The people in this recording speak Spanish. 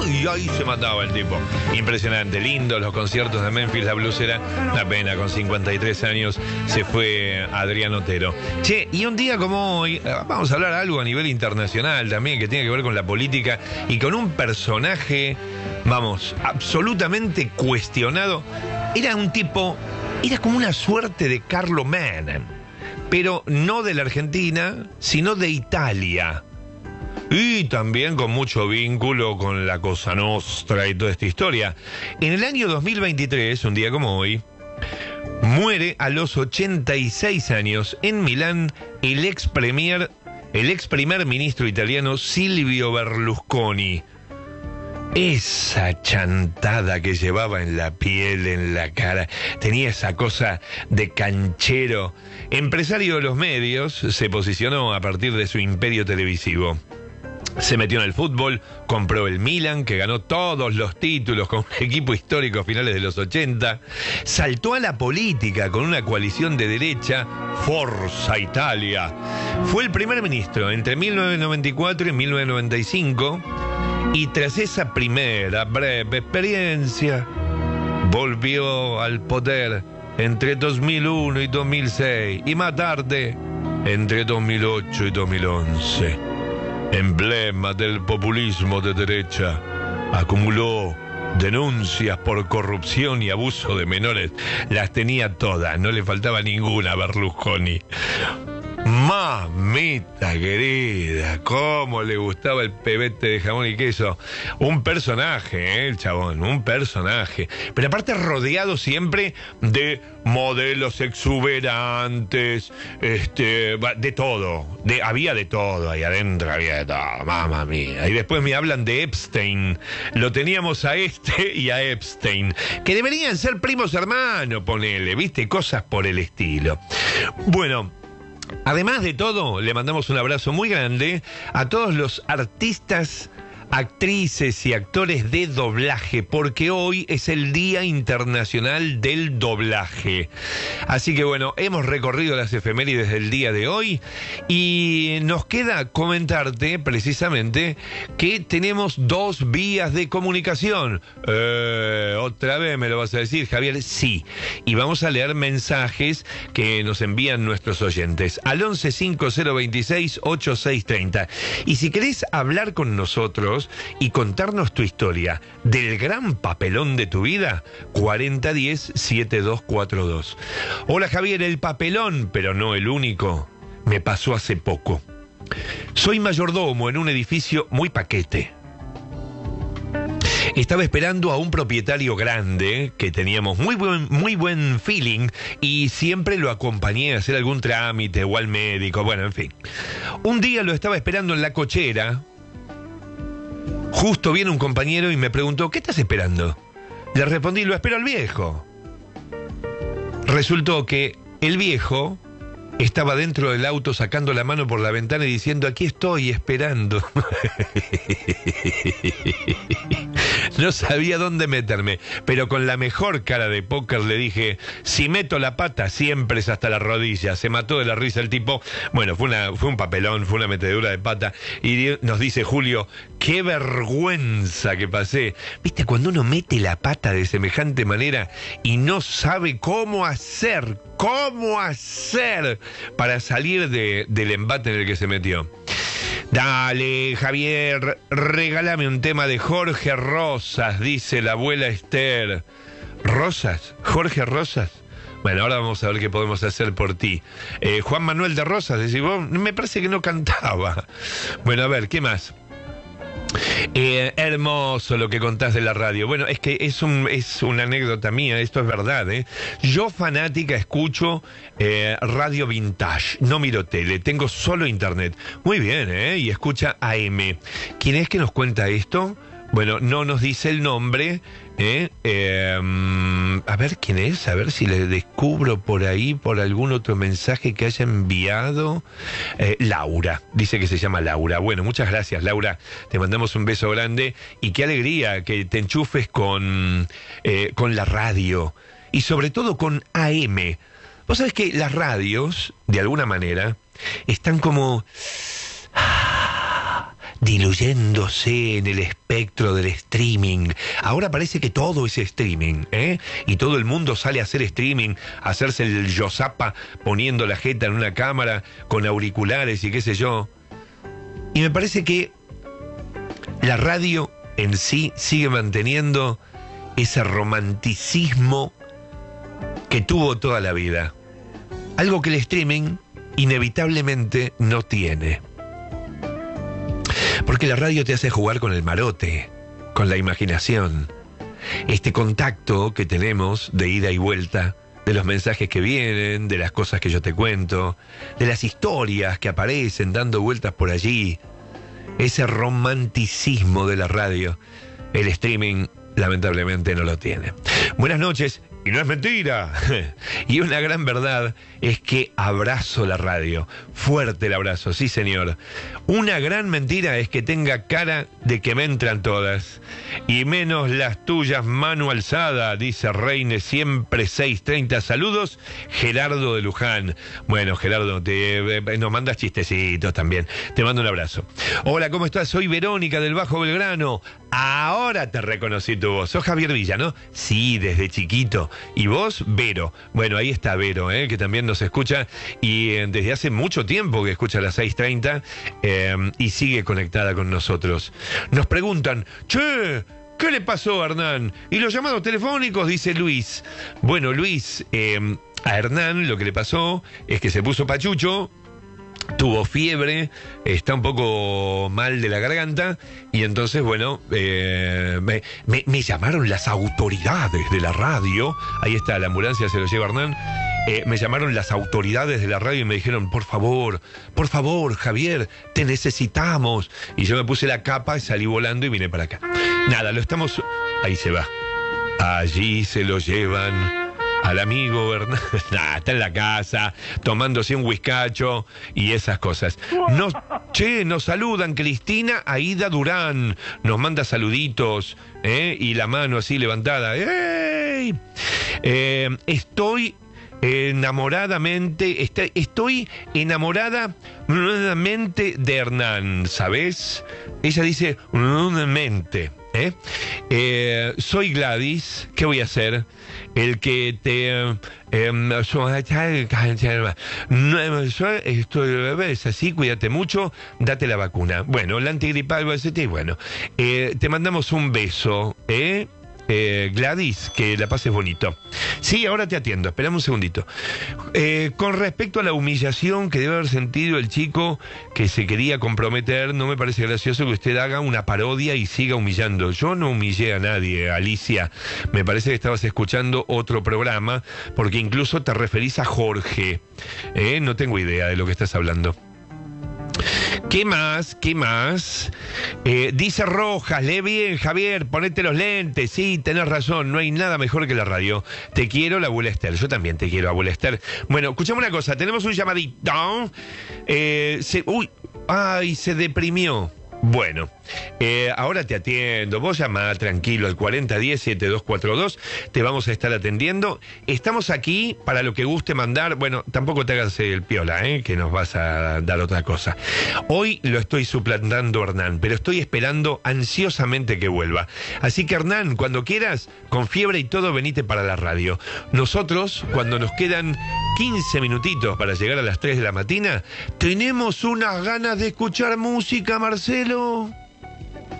y ahí se mataba el tipo. Impresionante, lindo los conciertos de Memphis, la blusera. Una pena, con 53 años se fue Adrián Otero. Che, y un día como hoy, vamos a hablar algo a nivel internacional también, que tiene que ver con la política y con un personaje, vamos, absolutamente cuestionado. Era un tipo, era como una suerte de Carlo Menem, pero no de la Argentina, sino de Italia. Y también con mucho vínculo con la Cosa Nostra y toda esta historia. En el año 2023, un día como hoy, muere a los 86 años en Milán el ex primer ministro italiano Silvio Berlusconi. Esa chantada que llevaba en la piel, en la cara, tenía esa cosa de canchero. Empresario de los medios, se posicionó a partir de su imperio televisivo. Se metió en el fútbol, compró el Milan, que ganó todos los títulos con un equipo histórico a finales de los 80. Saltó a la política con una coalición de derecha, Forza Italia. Fue el primer ministro entre 1994 y 1995. Y tras esa primera breve experiencia, volvió al poder entre 2001 y 2006. Y más tarde, entre 2008 y 2011. Emblema del populismo de derecha, acumuló denuncias por corrupción y abuso de menores. Las tenía todas, no le faltaba ninguna a Berlusconi. Mamita querida, cómo le gustaba el pebete de jamón y queso. Un personaje, el chabón, un personaje. Pero aparte rodeado siempre de modelos exuberantes, de todo. Había de todo ahí adentro, había de todo, mamá mía. Y después me hablan de Epstein. Lo teníamos a y a Epstein, que deberían ser primos hermanos, ponele, ¿viste? Cosas por el estilo. Bueno, además de todo, le mandamos un abrazo muy grande a todos los artistas, actrices y actores de doblaje, porque hoy es el Día Internacional del Doblaje. Así que bueno, hemos recorrido las efemérides del día de hoy y nos queda comentarte precisamente que tenemos dos vías de comunicación. ¿Otra vez me lo vas a decir, Javier? Sí. Y vamos a leer mensajes que nos envían nuestros oyentes al 1150268630. Y si querés hablar con nosotros y contarnos tu historia del gran papelón de tu vida, 4010-7242. Hola Javier, el papelón, pero no el único, me pasó hace poco. Soy mayordomo en un edificio muy paquete. Estaba esperando a un propietario grande, que teníamos muy buen feeling, y siempre lo acompañé a hacer algún trámite o al médico, bueno, en fin. Un día lo estaba esperando en la cochera. Justo viene un compañero y me preguntó, ¿qué estás esperando? Le respondí, lo espero al viejo. Resultó que el viejo estaba dentro del auto sacando la mano por la ventana y diciendo, aquí estoy esperando. No sabía dónde meterme, pero con la mejor cara de póker le dije, si meto la pata siempre es hasta la rodilla. Se mató de la risa el tipo. Bueno, fue un papelón, fue una metedura de pata. Y nos dice Julio, qué vergüenza que pasé. Viste, cuando uno mete la pata de semejante manera y no sabe cómo hacer para salir del embate en el que se metió. Dale, Javier, regálame un tema de Jorge Rosas, dice la abuela Esther. ¿Rosas? ¿Jorge Rosas? Bueno, ahora vamos a ver qué podemos hacer por ti. Juan Manuel de Rosas, decís vos, me parece que no cantaba. Bueno, a ver, ¿qué más? Hermoso lo que contás de la radio. Bueno, es que es una anécdota mía, esto es verdad, ¿eh? Yo, fanática, escucho radio vintage, no miro tele, tengo solo internet. Muy bien, y escucha AM. ¿Quién es que nos cuenta esto? Bueno, no nos dice el nombre, a ver quién es, a ver si le descubro por ahí, por algún otro mensaje que haya enviado. Laura, dice que se llama Laura. Bueno, muchas gracias, Laura, te mandamos un beso grande y qué alegría que te enchufes con la radio y sobre todo con AM. Vos sabés que las radios, de alguna manera, están como... diluyéndose en el espectro del streaming. Ahora parece que todo es streaming, ¿eh? Y todo el mundo sale a hacer streaming, a hacerse el yosapa poniendo la jeta en una cámara con auriculares y qué sé yo. Y me parece que la radio en sí sigue manteniendo ese romanticismo que tuvo toda la vida. Algo que el streaming inevitablemente no tiene. Porque la radio te hace jugar con el marote, con la imaginación. Este contacto que tenemos de ida y vuelta, de los mensajes que vienen, de las cosas que yo te cuento, de las historias que aparecen dando vueltas por allí. Ese romanticismo de la radio, el streaming lamentablemente no lo tiene. Buenas noches. Y no es mentira. Y una gran verdad es que abrazo la radio. Fuerte el abrazo, sí señor. Una gran mentira es que tenga cara de que me entran todas. Y menos las tuyas, mano alzada, dice Reine, siempre 6:30. Saludos, Gerardo de Luján. Bueno, Gerardo, nos mandas chistecitos también. Te mando un abrazo. Hola, ¿cómo estás? Soy Verónica del Bajo Belgrano. Ahora te reconocí tu voz. Sos Javier Villa, ¿no? Sí, desde chiquito. ¿Y vos? Vero. Bueno, ahí está Vero, que también nos escucha y desde hace mucho tiempo que escucha las 6:30 y sigue conectada con nosotros. Nos preguntan, che, ¿qué le pasó a Hernán? Y los llamados telefónicos, dice Luis. Bueno, Luis, a Hernán lo que le pasó es que se puso pachucho, tuvo fiebre, está un poco mal de la garganta y entonces, bueno, me llamaron las autoridades de la radio. Ahí está, la ambulancia se lo lleva Hernán. Me llamaron las autoridades de la radio y me dijeron, por favor, Javier, te necesitamos. Y yo me puse la capa y salí volando y vine para acá. Nada, lo estamos... Ahí se va. Allí se lo llevan... al amigo Hernán, está en la casa, tomándose un whiskacho y esas cosas. Nos saludan Cristina Aida Durán, nos manda saluditos, y la mano así levantada. ¡Ey! Estoy enamoradamente de Hernán, ¿sabes? Ella dice, soy Gladys, ¿qué voy a hacer? El que es así, cuídate mucho, date la vacuna. Bueno, la antigripal, bueno, te mandamos un beso, Gladys, que la pases bonito. Sí, ahora te atiendo, esperame un segundito. Con respecto a la humillación que debe haber sentido el chico que se quería comprometer, no me parece gracioso que usted haga una parodia y siga humillando. Yo no humillé a nadie, Alicia. Me parece que estabas escuchando otro programa, porque incluso te referís a Jorge. No tengo idea de lo que estás hablando. ¿Qué más? Dice Rojas, lee bien, Javier, ponete los lentes. Sí, tenés razón, no hay nada mejor que la radio. Te quiero, la abuela Esther. Yo también te quiero, abuela Esther. Bueno, escuchame una cosa, tenemos un llamadito. Se deprimió. Bueno, ahora te atiendo. Vos llama tranquilo al 4010-7242. Te vamos a estar atendiendo. Estamos aquí para lo que guste mandar. Bueno, tampoco te hagas el piola, que nos vas a dar otra cosa. Hoy lo estoy suplantando, Hernán, pero estoy esperando ansiosamente que vuelva. Así que, Hernán, cuando quieras, con fiebre y todo, venite para la radio. Nosotros, cuando nos quedan 15 minutitos para llegar a las 3 de la mañana, tenemos unas ganas de escuchar música, Marcelo.